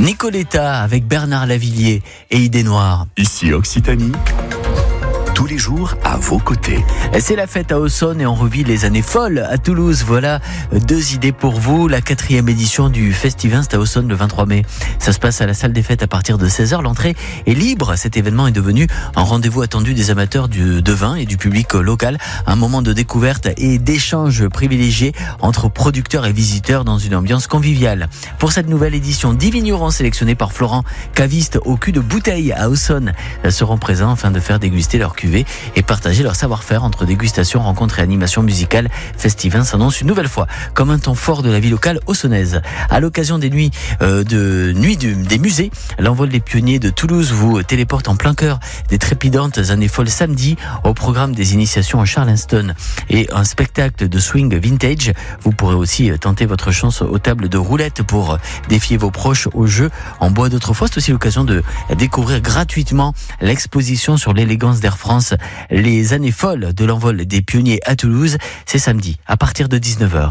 Nicoletta avec Bernard Lavillier et Idée Noire. Ici Occitanie, tous les jours à vos côtés. C'est la fête à Aussonne et on revit les années folles à Toulouse. Voilà 2 idées pour vous. La 4e édition du Festivin, c'est à Aussonne le 23 mai. Ça se passe à la salle des fêtes à partir de 16h. L'entrée est libre. Cet événement est devenu un rendez-vous attendu des amateurs de vin et du public local. Un moment de découverte et d'échange privilégié entre producteurs et visiteurs dans une ambiance conviviale. Pour cette nouvelle édition, 10 vignerons sélectionnés par Florent, cavistes au cul de bouteille à Aussonne, seront présents afin de faire déguster leur cuvée et partager leur savoir-faire entre dégustation, rencontres et animation musicale. Festivin s'annonce une nouvelle fois comme un temps fort de la vie locale aussonnaise. À l'occasion des nuits des musées, l'envol des pionniers de Toulouse vous téléporte en plein cœur des trépidantes années folles samedi au programme des initiations à Charleston et un spectacle de swing vintage. Vous pourrez aussi tenter votre chance aux tables de roulette pour défier vos proches au jeu en bois d'autrefois. C'est aussi l'occasion de découvrir gratuitement l'exposition sur l'élégance d'Air France. Les années folles de l'envol des pionniers à Toulouse, c'est samedi à partir de 19h.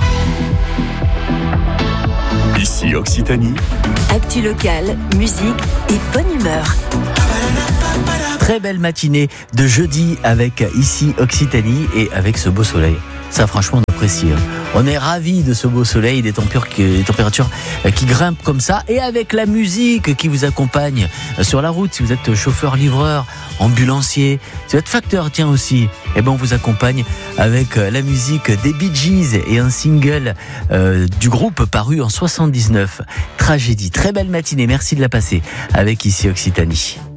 Ici Occitanie. Actu locale, musique et bonne humeur. Très belle matinée de jeudi avec Ici Occitanie et avec ce beau soleil. Ça, franchement, on apprécie. On est ravis de ce beau soleil, des températures qui grimpent comme ça, et avec la musique qui vous accompagne sur la route. Si vous êtes chauffeur-livreur, ambulancier, si vous êtes facteur, tiens aussi, on vous accompagne avec la musique des Bee Gees et un single du groupe paru en 79, Tragédie. Très belle matinée, merci de la passer avec Ici Occitanie.